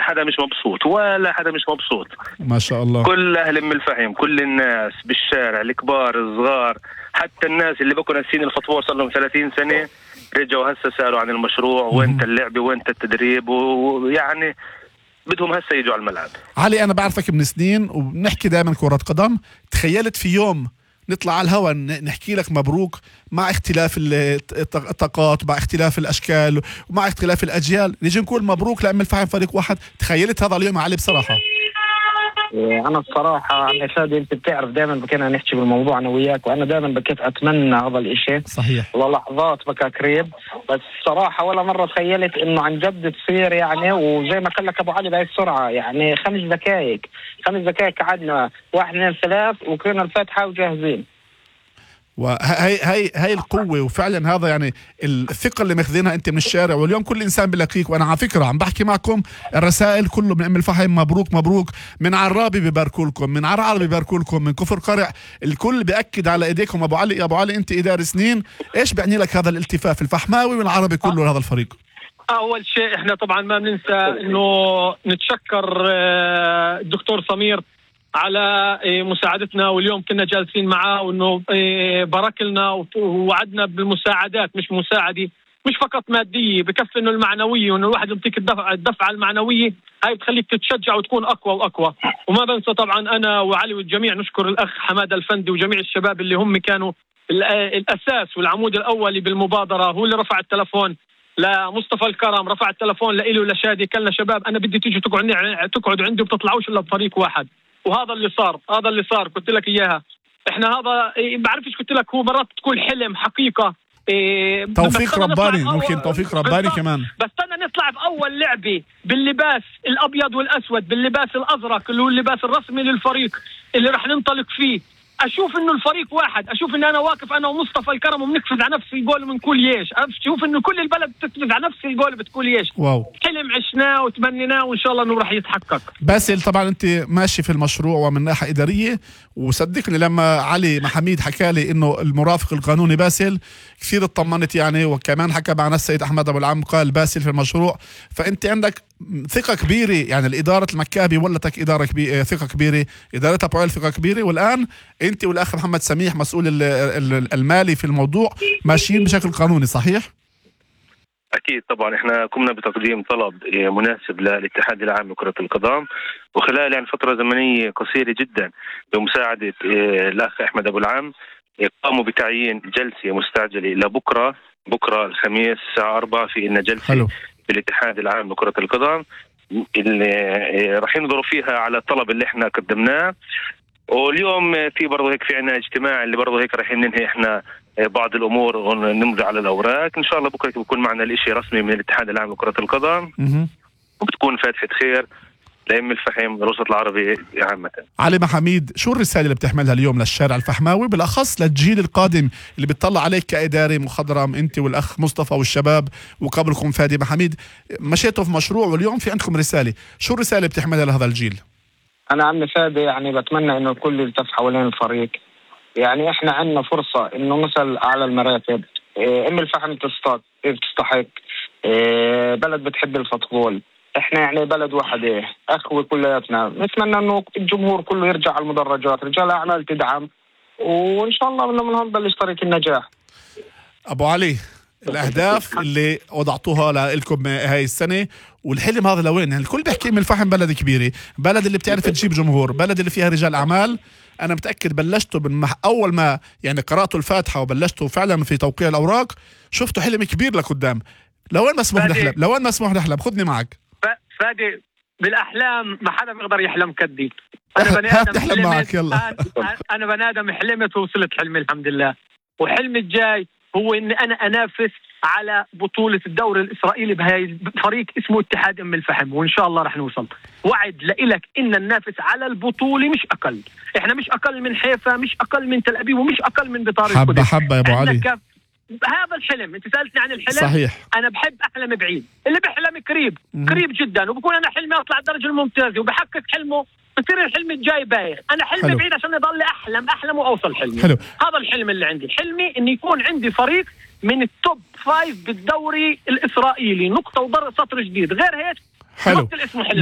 حدا مش مبسوط، ولا حدا مش مبسوط. ما شاء الله. كل أهل أم الفحم، كل الناس بالشارع، الكبار الصغار، حتى الناس اللي بكونوا ناسين الفطور صار لهم 30 سنة رجعوا هسه سألوا عن المشروع، وين اللعبة وين التدريب، ويعني بدهم هسه يجوا على الملعب. علي أنا بعرفك من سنين وبنحكي دائما كرة قدم، تخيلت في يوم نطلع على الهواء نحكي لك مبروك مع اختلاف الطاقات، مع اختلاف الأشكال، ومع اختلاف الأجيال، نيجي نقول مبروك لأم الفحم فريق واحد؟ تخيلت هذا اليوم علي بصراحة؟ انا الصراحه عن افادي انت بتعرف دائما بكينا نحكي بالموضوع انا وياك، وانا دائما بكيت اتمنى هذا الاشي صحيح ولحظات بكى قريب، بس الصراحه ولا مره تخيلت انه عن جد تصير يعني. وزي ما قال لك ابو علي بهي السرعه، يعني 5 دقائق قعدنا 1 2 3 وكنا الفاتحه وجاهزين. وهي القوة، وفعلا هذا يعني الثقة اللي ماخذينها انت من الشارع، واليوم كل انسان بلاقيك. وانا على فكرة عم بحكي معكم الرسائل كله من ام الفحم مبروك مبروك، من عرابي بباركوا لكم، من عرعر بباركوا لكم، من كفر قرع، الكل بأكد على ايديكم. ابو علي، ابو علي انت اداري سنين، ايش بعني لك هذا الالتفاف الفحماوي والعربي كله لهذا الفريق؟ اول شيء احنا طبعا ما بننسى انه نتشكر الدكتور سمير على مساعدتنا، واليوم كنا جالسين معاه وانه بارك لنا ووعدنا بالمساعدات، مش مساعدة مش فقط مادية، بكفي انه المعنوية، وانه الواحد يعطيك الدفعة المعنوية هاي بتخليك تتشجع وتكون اقوى واقوى. وما بنسى طبعا انا وعلي والجميع نشكر الاخ حماد الفندي وجميع الشباب اللي هم كانوا الاساس والعمود الاولي بالمبادرة. هو اللي رفع التلفون لمصطفى الكرم، رفع التلفون لإلي ولشادي، قالنا شباب انا بدي تيجي تقعدوا عندي وبتطلعوش الا بطريق واحد. وهذا اللي صار قلت لك اياها. احنا هذا بعرفش قلت لك هو مرات تكون حلم حقيقة، توفيق رباني، ممكن توفيق رباني كمان. بس بدنا نطلع بأول لعبة باللباس الأبيض والأسود، باللباس الأزرق اللي هو اللباس الرسمي للفريق اللي رح ننطلق فيه. اشوف انه الفريق واحد، اشوف ان انا واقف انا ومصطفى الكرم وبنقفز على نفس الجول من كل ياش، اشوف انه كل البلد بتقفز على نفس الجول بتقول ياش. واو، حلم عشناه وتمنيناه وان شاء الله انه راح يتحقق. باسل طبعا انت ماشي في المشروع ومن ناحيه اداريه، وصدقني لما علي محميد حكى لي انه المرافق القانوني باسل كثير اطمنت يعني، وكمان حكى معنا السيد احمد ابو العم قال باسل في المشروع، فانت عندك ثقه كبيره يعني. الاداره المكابي ولتك اداره ثقه كبيره، اداره ابو ثقه كبيره، والان انت والاخ محمد سميح مسؤول المالي في الموضوع ماشيين بشكل قانوني صحيح؟ اكيد طبعا احنا قمنا بتقديم طلب مناسب للاتحاد العام لكرة القدم، وخلال يعني فترة زمنية قصيرة جدا بمساعدة الاخ احمد ابو العم قاموا بتعيين جلسة مستعجلة لبكرة، بكرة الخميس الساعة 4 في إن جلسة حلو. بالاتحاد العام لكرة القدم اللي راح ينظروا فيها على الطلب اللي احنا قدمناه. واليوم في برضه هيك في عنا اجتماع اللي برضه هيك راح ننهي احنا بعض الامور ونمضي على الاوراق. ان شاء الله بكره بيكون معنا الاشي رسمي من الاتحاد العام لكرة القدم، وبتكون فاتحة خير لأم الفحم والوسط العربي عامة. علي محميد، شو الرسالة اللي بتحملها اليوم للشارع الفحماوي بالاخص للجيل القادم اللي بتطلع عليك كاداري مخضرم انت والاخ مصطفى والشباب وقبلكم فادي محميد، مشيتوا في مشروع واليوم في عندكم رسالة، شو الرسالة اللي بتحملها لهذا الجيل؟ انا عمي فادي يعني بتمنى انه الكل يلتف حوالين الفريق. يعني احنا عندنا فرصه انه نصل اعلى المراتب. ام الفحم تستحق، بلد بتحب الفوتبول، احنا يعني بلد واحده اخوه كلياتنا. نتمنى انه الجمهور كله يرجع على المدرجات، رجال اعمال تدعم، وان شاء الله من هون بلش طريق النجاح. ابو علي، الاهداف اللي وضعتوها لكم هاي السنه والحلم هذا لوين؟ يعني الكل بيحكي من الفحم بلد كبيره، بلد اللي بتعرف تجيب جمهور، بلد اللي فيها رجال اعمال. انا متاكد بلشتوا اول ما يعني قراتوا الفاتحه وبلشتوا فعلا في توقيع الاوراق شفتوا حلم كبير لقدام. لوين مسموح نحلم؟ لوين مسموح نحلم؟ خذني معك فادي. بالاحلام ما حدا بيقدر يحلم كدي. انا بني ادم تحلم معك يلا. انا بني ادم حلمت ووصلت حلمي الحمد لله، وحلمي الجاي هو اني انا انافس على بطولة الدوري الإسرائيلي بهاي فريق اسمه اتحاد أم الفحم، وإن شاء الله رح نوصل. وعد لإلك إن ننافس على البطولة مش أقل، إحنا مش أقل من حيفا، مش أقل من تل أبيب، ومش أقل من بطار القدس. حبة يا أبو علي، هذا الحلم. انت سألتني عن الحلم صحيح. انا بحب احلم بعيد، اللي بيحلم قريب جدا، وبكون انا حلمي اطلع الدرجة الممتازة وبحقق حلمه، بصير الحلم الجاي بايخ. انا حلمي حلو. بعيد عشان اضل احلم واوصل حلمي. حلو. هذا الحلم اللي عندي، حلمي ان يكون عندي فريق من التوب 5 بالدوري الاسرائيلي، نقطة وضرب سطر جديد، غير هيك حلو. الاسم حلم.